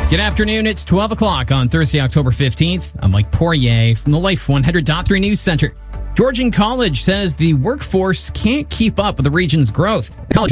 Good afternoon. It's 12 o'clock on Thursday, October 15th. I'm Mike Poirier from the Life 100.3 News Center. Georgian College says the workforce can't keep up with the region's growth. The college